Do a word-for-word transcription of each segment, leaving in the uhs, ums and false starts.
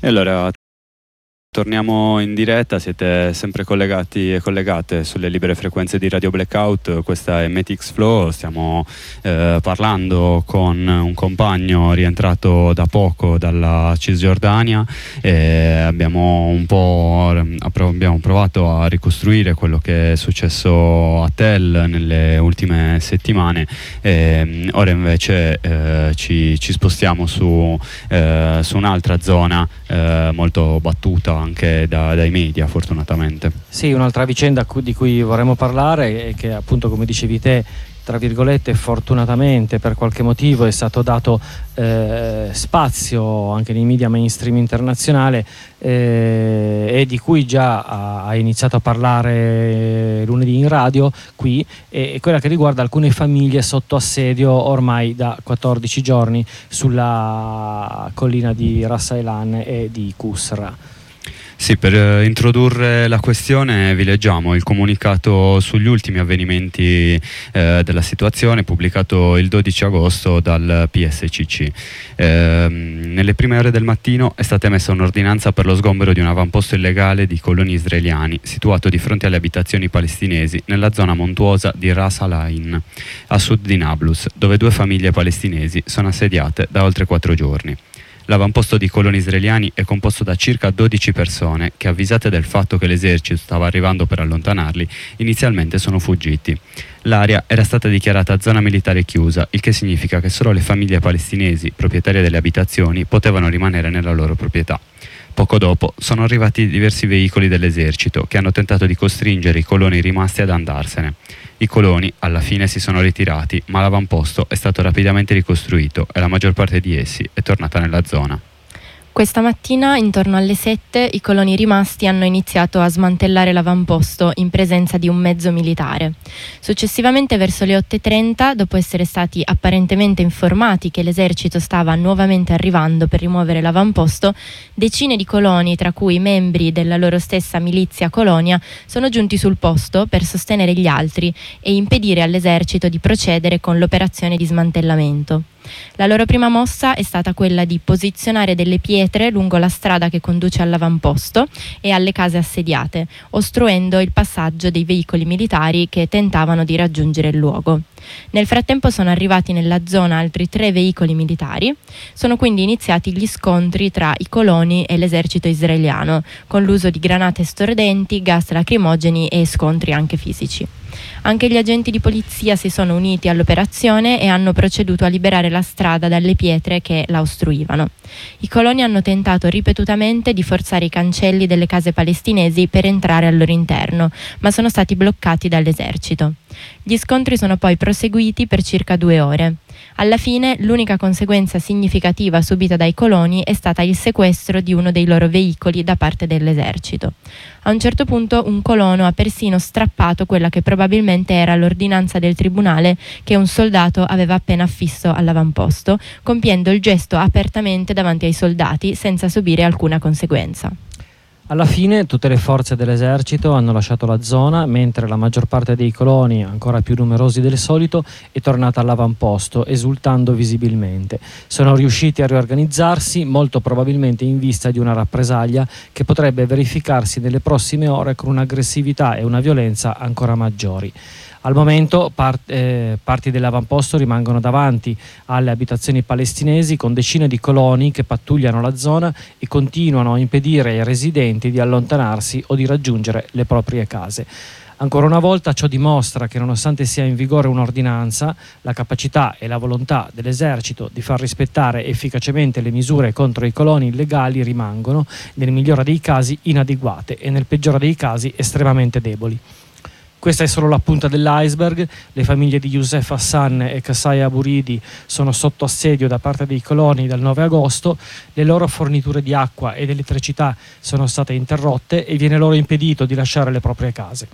E allora torniamo in diretta, siete sempre collegati e collegate sulle libere frequenze di Radio Blackout, questa è Metix Flow, stiamo eh, parlando con un compagno rientrato da poco dalla Cisgiordania e abbiamo un po' abbiamo provato a ricostruire quello che è successo a Tel nelle ultime settimane e ora invece eh, ci, ci spostiamo su, eh, su un'altra zona eh, molto battuta anche da, dai media, fortunatamente. Sì, un'altra vicenda di cui vorremmo parlare è che, appunto, come dicevi te, tra virgolette, fortunatamente per qualche motivo è stato dato eh, spazio anche nei media mainstream internazionale eh, e di cui già ha, ha iniziato a parlare lunedì in radio qui, è quella che riguarda alcune famiglie sotto assedio ormai da quattordici giorni sulla collina di Ras Elan e di Kusra. Sì, per eh, introdurre la questione vi leggiamo il comunicato sugli ultimi avvenimenti eh, della situazione pubblicato il dodici agosto dal P S C C. Eh, nelle prime ore del mattino è stata emessa un'ordinanza per lo sgombero di un avamposto illegale di coloni israeliani situato di fronte alle abitazioni palestinesi nella zona montuosa di Ras Al-Ain, a sud di Nablus, dove due famiglie palestinesi sono assediate da oltre quattro giorni. L'avamposto di coloni israeliani è composto da circa dodici persone che, avvisate del fatto che l'esercito stava arrivando per allontanarli, inizialmente sono fuggiti. L'area era stata dichiarata zona militare chiusa, il che significa che solo le famiglie palestinesi proprietarie delle abitazioni potevano rimanere nella loro proprietà. Poco dopo sono arrivati diversi veicoli dell'esercito che hanno tentato di costringere i coloni rimasti ad andarsene. I coloni alla fine si sono ritirati, ma l'avamposto è stato rapidamente ricostruito e la maggior parte di essi è tornata nella zona. Questa mattina, intorno alle sette, i coloni rimasti hanno iniziato a smantellare l'avamposto in presenza di un mezzo militare. Successivamente, verso le otto e trenta, dopo essere stati apparentemente informati che l'esercito stava nuovamente arrivando per rimuovere l'avamposto, decine di coloni, tra cui membri della loro stessa milizia colonia, sono giunti sul posto per sostenere gli altri e impedire all'esercito di procedere con l'operazione di smantellamento. La loro prima mossa è stata quella di posizionare delle pietre lungo la strada che conduce all'avamposto e alle case assediate, ostruendo il passaggio dei veicoli militari che tentavano di raggiungere il luogo. Nel frattempo sono arrivati nella zona altri tre veicoli militari. Sono quindi iniziati gli scontri tra i coloni e l'esercito israeliano, con l'uso di granate stordenti, gas lacrimogeni e scontri anche fisici. Anche gli agenti di polizia si sono uniti all'operazione e hanno proceduto a liberare la strada dalle pietre che la ostruivano. I coloni hanno tentato ripetutamente di forzare i cancelli delle case palestinesi per entrare al loro interno, ma sono stati bloccati dall'esercito. Gli scontri sono poi proseguiti per circa due ore. Alla fine, l'unica conseguenza significativa subita dai coloni è stata il sequestro di uno dei loro veicoli da parte dell'esercito. A un certo punto un colono ha persino strappato quella che probabilmente era l'ordinanza del tribunale che un soldato aveva appena affisso all'avamposto, compiendo il gesto apertamente davanti ai soldati senza subire alcuna conseguenza. Alla fine tutte le forze dell'esercito hanno lasciato la zona, mentre la maggior parte dei coloni, ancora più numerosi del solito, è tornata all'avamposto, esultando visibilmente. Sono riusciti a riorganizzarsi, molto probabilmente in vista di una rappresaglia che potrebbe verificarsi nelle prossime ore con un'aggressività e una violenza ancora maggiori. Al momento part, eh, parti dell'avamposto rimangono davanti alle abitazioni palestinesi con decine di coloni che pattugliano la zona e continuano a impedire ai residenti di allontanarsi o di raggiungere le proprie case. Ancora una volta ciò dimostra che, nonostante sia in vigore un'ordinanza, la capacità e la volontà dell'esercito di far rispettare efficacemente le misure contro i coloni illegali rimangono, nel migliore dei casi, inadeguate e nel peggiore dei casi estremamente deboli. Questa è solo la punta dell'iceberg. Le famiglie di Youssef Hassan e Qasai Aburidi sono sotto assedio da parte dei coloni dal nove agosto, le loro forniture di acqua ed elettricità sono state interrotte e viene loro impedito di lasciare le proprie case,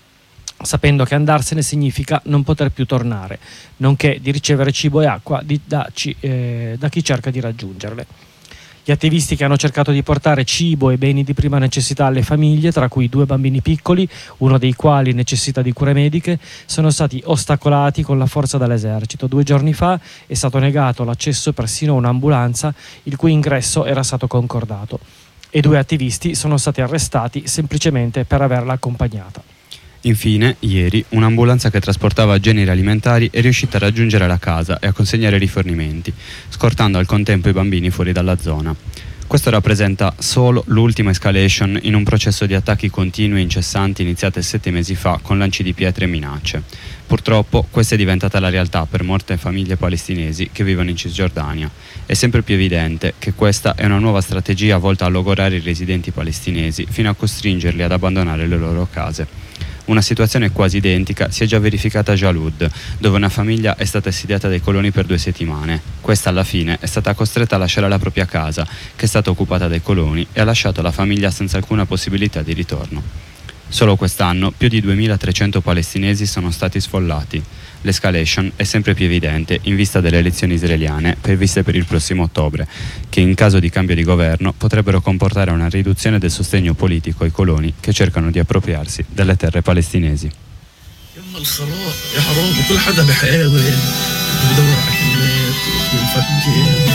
sapendo che andarsene significa non poter più tornare, nonché di ricevere cibo e acqua di, da, eh, da chi cerca di raggiungerle. Gli attivisti, che hanno cercato di portare cibo e beni di prima necessità alle famiglie, tra cui due bambini piccoli, uno dei quali necessita di cure mediche, sono stati ostacolati con la forza dall'esercito. Due giorni fa è stato negato l'accesso persino a un'ambulanza, il cui ingresso era stato concordato, e due attivisti sono stati arrestati semplicemente per averla accompagnata. Infine, ieri, un'ambulanza che trasportava generi alimentari è riuscita a raggiungere la casa e a consegnare rifornimenti, scortando al contempo i bambini fuori dalla zona. Questo rappresenta solo l'ultima escalation in un processo di attacchi continui e incessanti iniziate sette mesi fa con lanci di pietre e minacce. Purtroppo questa è diventata la realtà per molte famiglie palestinesi che vivono in Cisgiordania. È sempre più evidente che questa è una nuova strategia volta a logorare i residenti palestinesi fino a costringerli ad abbandonare le loro case. Una situazione quasi identica si è già verificata a Jalud, dove una famiglia è stata assediata dai coloni per due settimane. Questa alla fine è stata costretta a lasciare la propria casa, che è stata occupata dai coloni, e ha lasciato la famiglia senza alcuna possibilità di ritorno. Solo quest'anno più di duemilatrecento palestinesi sono stati sfollati. L'escalation è sempre più evidente in vista delle elezioni israeliane previste per il prossimo ottobre, che in caso di cambio di governo potrebbero comportare una riduzione del sostegno politico ai coloni che cercano di appropriarsi delle terre palestinesi.